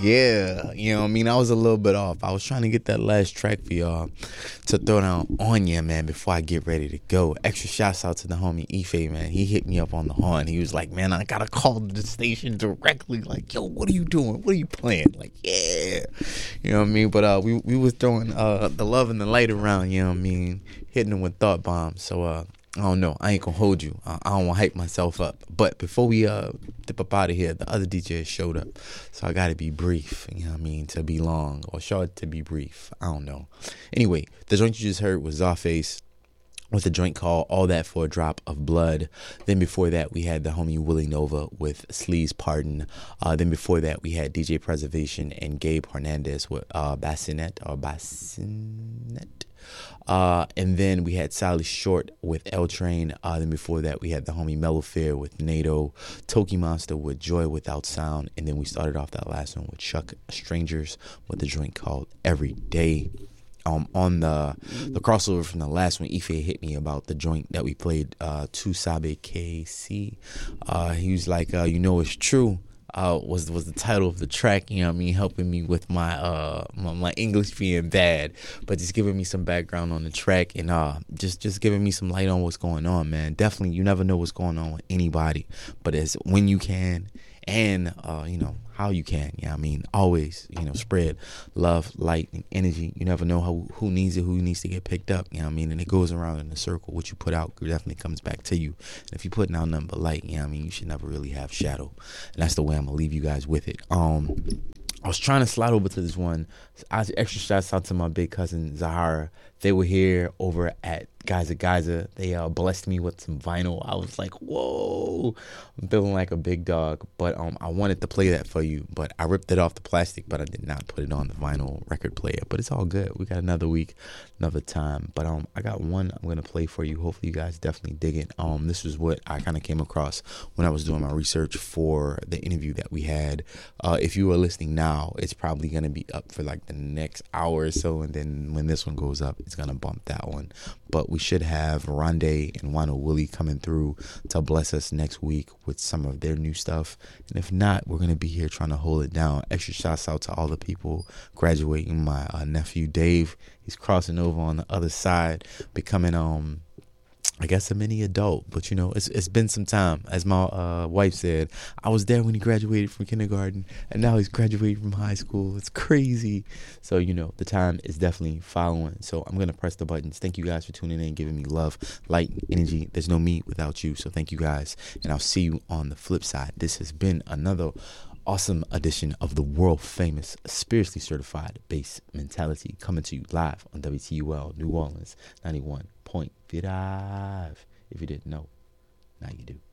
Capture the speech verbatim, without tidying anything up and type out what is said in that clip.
Yeah, you know what I mean? I was a little bit off. I was trying to get that last track for y'all to throw down on ya, man, before I get ready to go. Extra shouts out to the homie Ife, man. He hit me up on the horn. He was like, man, I gotta call the station directly. Like, yo, what are you doing? What are you playing? Like, yeah. You know what I mean? But uh, we, we was throwing uh, the love and the light around, you know what I mean? Hitting them with thought bombs. So, uh, I don't know. I ain't gonna hold you. I, I don't want to hype myself up. But before we uh dip up out of here, the other D Js showed up, so I gotta be brief. You know what I mean? To be long or short to be brief. I don't know. Anyway, the joint you just heard was Czarface with a joint called All That for a Drop of Blood. Then before that, we had the homie Willie Nova with Sleaze Pardon. Uh, then before that, we had D J Preservation and Gabe Hernandez with uh, Bassinet or Bassinet. Uh, and then we had Sally Short with L Train. Uh, then before that, we had the homie Mellow Fair with NATO, Toki Monster with Joy Without Sound. And then we started off that last one with Chuck Strangers with a joint called Every Day. Um, on the the crossover from the last one, Ife hit me about the joint that we played, uh, Tu Sabe K C. Uh, he was like, uh, you know, it's true. Uh, was was the title of the track, you know what I mean, helping me with my uh my, my English being bad, but just giving me some background on the track and uh just just giving me some light on what's going on, man. Definitely, you never know what's going on with anybody, but it's when you can and uh you know how you can, yeah, you know I mean, always, you know, spread love, light, and energy. You never know how, who needs it, who needs to get picked up, you know what I mean, and it goes around in a circle. What you put out definitely comes back to you, and if you're putting out nothing but light, you know what I mean, you should never really have shadow, and that's the way I'm gonna leave you guys with it. um I was trying to slide over to this one. I extra shouts out to my big cousin Zahara. They were here over at Geyser Geyser. They uh, blessed me with some vinyl. I was like, whoa, I'm feeling like a big dog. But um, I wanted to play that for you, but I ripped it off the plastic, but I did not put it on the vinyl record player. But it's all good. We got another week, another time. But um, I got one I'm gonna play for you. Hopefully you guys definitely dig it. Um, this is what I kind of came across when I was doing my research for the interview that we had. Uh, if you are listening now, it's probably gonna be up for like the next hour or so, and then when this one goes up, it's gonna bump that one. But we should have Rondé and Wano Willie coming through to bless us next week with some of their new stuff. And if not, we're gonna be here trying to hold it down. Extra shouts out to all the people graduating. My uh, nephew Dave, he's crossing over on the other side, becoming um I guess a mini adult, but you know, it's it's been some time. As my uh, wife said, I was there when he graduated from kindergarten, and now he's graduating from high school. It's crazy. So, you know, the time is definitely following. So I'm going to press the buttons. Thank you guys for tuning in, giving me love, light, energy. There's no me without you. So thank you guys, and I'll see you on the flip side. This has been another awesome edition of the world famous spiritually certified bass mentality, coming to you live on W T U L New Orleans ninety-one point five. If you didn't know, now you do.